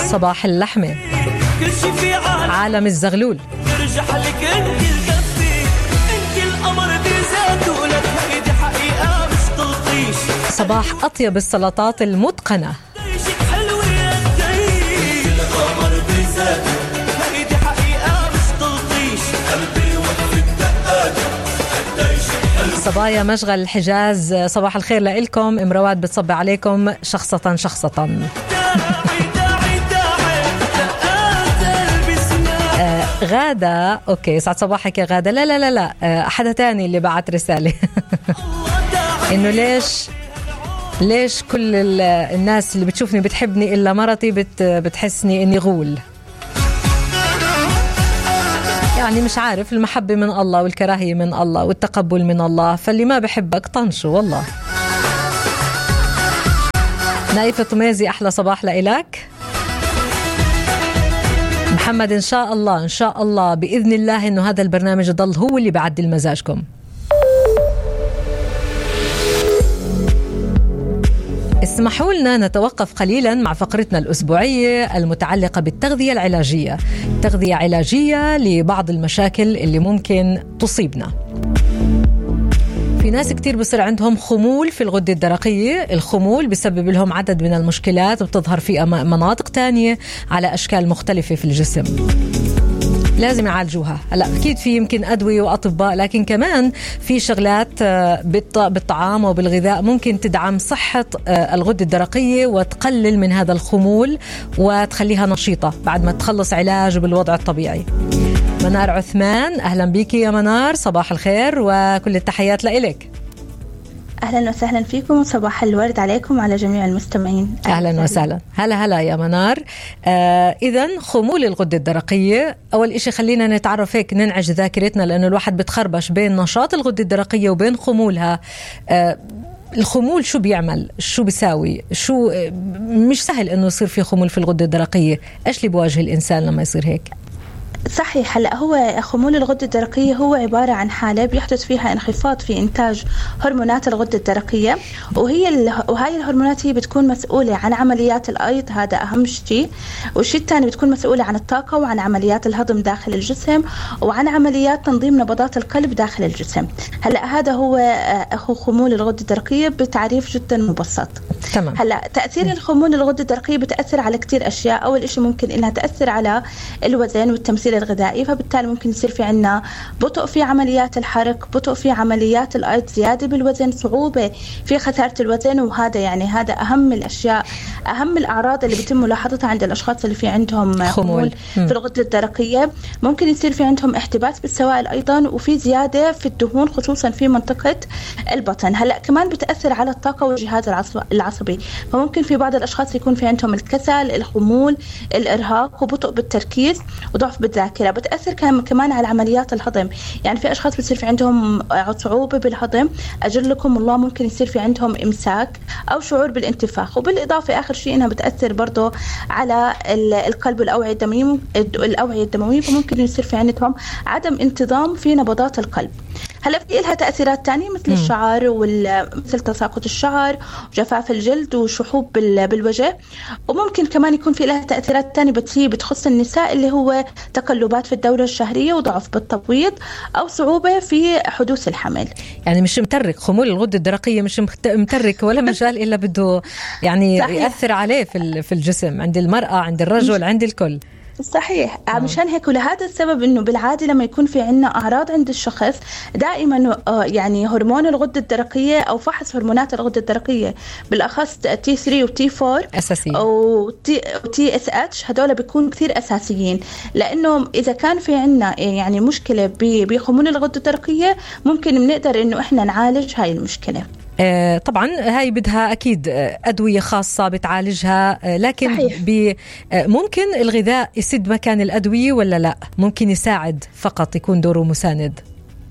صباح اللحمة، عالم الزغلول. ترجح لك انت الكفي، انت القمر بذاته، لك هيدي حقيقة مش تلطيش. صباح أطيب السلطات المتقنة. عيشك حلوة يا انت القمر بذاته، هيدي حقيقة مش تلطيش. قلبي وقف الدقات، عيشك حلوة. صبايا مشغل الحجاز، صباح الخير لإلكم. امروات بتصبي عليكم شخصة شخصة. غادة، أوكي، سعد صباحك يا غادة. لا لا لا لا، أحد تاني اللي بعت رسالة إنه ليش كل الناس اللي بتشوفني بتحبني إلا مرتي بتحسني إني غول. يعني مش عارف، المحبة من الله والكراهية من الله والتقبل من الله، فاللي ما بحبك طنشه والله. نايفة طميزي، أحلى صباح لإلك. محمد، إن شاء الله بإذن الله إنه هذا البرنامج يضل هو اللي بعدل مزاجكم. اسمحوا لنا نتوقف قليلا مع فقرتنا الأسبوعية المتعلقة بالتغذية العلاجية. تغذية علاجية لبعض المشاكل اللي ممكن تصيبنا. في ناس كتير بصير عندهم خمول في الغدة الدرقية. الخمول بسبب لهم عدد من المشكلات، بتظهر في مناطق تانية على أشكال مختلفة في الجسم، لازم يعالجوها. هلا أكيد في يمكن أدوية وأطباء، لكن كمان في شغلات بالطعام وبالغذاء ممكن تدعم صحة الغدة الدرقية وتقلل من هذا الخمول وتخليها نشيطة بعد ما تخلص علاج بالوضع الطبيعي. منار عثمان، أهلا بيكي يا منار، صباح الخير وكل التحيات لإلك. أهلا وسهلا فيكم، وصباح الورد عليكم وعلى جميع المستمعين. أهلا وسهلا. هلا يا منار. إذن خمول الغدة الدرقية، أول إشي خلينا نتعرف هيك، ننعج ذاكرتنا، لأنه الواحد بتخربش بين نشاط الغدة الدرقية وبين خمولها. الخمول شو بيعمل؟ شو بيساوي؟ شو مش سهل إنه يصير في خمول في الغدة الدرقية. إيش اللي بواجه الإنسان لما يصير هيك؟ صحيح. هلا هو خمول الغدة الدرقية هو عبارة عن حالة بيحدث فيها انخفاض في إنتاج هرمونات الغدة الدرقية، وهاي الهرمونات هي بتكون مسؤولة عن عمليات الأيض، هذا أهم شيء. والشيء الثاني بتكون مسؤولة عن الطاقة وعن عمليات الهضم داخل الجسم وعن عمليات تنظيم نبضات القلب داخل الجسم. هلا هذا هو خمول الغدة الدرقية بتعريف جدا مبسط. تمام. هلا تأثير الخمول الغدة الدرقية بتأثر على كتير أشياء. أول شيء ممكن إنها تأثر على الوزن والتمثيل الغذائي، فبالتالي ممكن يصير في عنا بطء في عمليات الحرق، بطء في عمليات الأيض، زيادة بالوزن، صعوبة في خسارة الوزن. وهذا هذا أهم الأشياء، أهم الأعراض اللي بيتم ملاحظتها عند الأشخاص اللي في عندهم خمول في الغدة الدرقية. ممكن يصير في عندهم احتباس بالسوائل أيضا، وفي زيادة في الدهون خصوصا في منطقة البطن. هلأ كمان بتأثر على الطاقة والجهاز العصبي، فممكن في بعض الأشخاص يكون في عندهم الكسل، الخمول، الإرهاق، وبطء بالتركيز وضعف بالذاكرة. بتأثر كمان على عمليات الهضم، يعني في أشخاص بتصير في عندهم صعوبة بالهضم، أجلكم الله ممكن يصير في عندهم إمساك أو شعور بالانتفاخ. وبالإضافة آخر شيء إنها بتأثر برضو على القلب والأوعية الدموية، فممكن يصير في عندهم عدم انتظام في نبضات القلب. هلا في لها تأثيرات تانية مثل الشعر مثل تساقط الشعر وجفاف الجلد وشحوب بالوجه. وممكن كمان يكون في لها تأثيرات تانية بس هي بتخص النساء، اللي هو تقلبات في الدورة الشهرية وضعف بالتبويض أو صعوبة في حدوث الحمل. يعني مش مترك خمول الغدة الدرقية، مش مترك ولا مجال إلا بده يعني يأثر عليه في الجسم، عند المرأة، عند الرجل، عند الكل. صحيح. مشان هيك ولهذا السبب انه بالعاده لما يكون في عنا اعراض عند الشخص دائما يعني هرمون الغده الدرقيه او فحص هرمونات الغده الدرقيه بالاخص T3 و T4 اساسيين او TSH، هذول بيكونوا كثير اساسيين، لانه اذا كان في عنا يعني مشكله بخمول الغده الدرقيه ممكن بنقدر انه احنا نعالج هاي المشكله. طبعا هاي بدها أكيد أدوية خاصة بتعالجها، لكن ممكن الغذاء يسد مكان الأدوية ولا لا؟ ممكن يساعد فقط، يكون دوره مساند.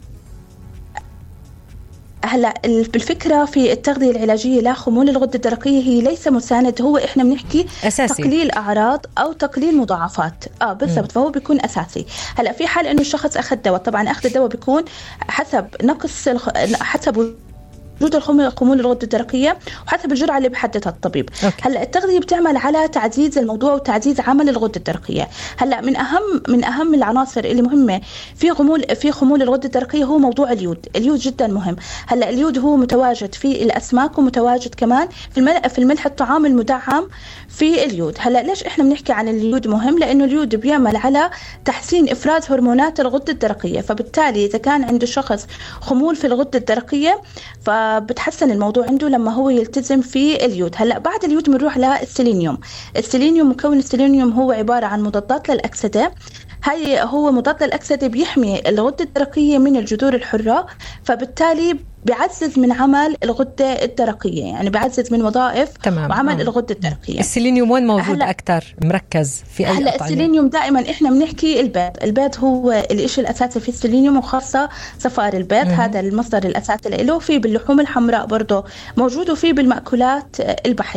هلا بالفكرة في التغذية العلاجية لخمول الغدة الدرقية هي ليس مساند، هو إحنا بنحكي أساسي. تقليل أعراض أو تقليل مضاعفات. بالضبط، فهو بيكون أساسي. هلا في حال إنه الشخص أخذ دواء، طبعا أخذ الدواء بيكون حسب نقص حسب وجود خمول الغدة الدرقية وحسب الجرعة اللي بحددها الطبيب. هلا التغذية بتعمل على تعزيز الموضوع وتعزيز عمل الغدة الدرقية. هلا من أهم العناصر اللي مهمة في خمول الغدة الدرقية هو موضوع اليود. اليود جدا مهم. هلا اليود هو متواجد في الأسماك ومتواجد كمان في الملح الطعام المدعم في اليود. هلا ليش احنا بنحكي عن اليود مهم؟ لأنه اليود بيعمل على تحسين إفراز هرمونات الغدة الدرقية، فبالتالي إذا كان عنده شخص خمول في الغدة الدرقية فبتحسن الموضوع عنده لما هو يلتزم في اليود. هلا بعد اليود بنروح للسيلينيوم. السيلينيوم مكون السيلينيوم هو عبارة عن مضادات للأكسدة. هو مضاد للأكسدة بيحمي الغدة الدرقية من الجذور الحرة، فبالتالي بيعزز من عمل الغدة الدرقية، يعني بيعزز من وظائف وعمل الغدة الدرقية. السيلينيوم وين موجود أكتر مركز في أي هلا السيلينيوم دائما إحنا بنحكي البيض هو الإشي الأساسي في السيلينيوم، وخاصة صفار البيض هذا المصدر الأساسي له. فيه باللحوم الحمراء برضه موجود، وفيه بالمأكولات البحرية.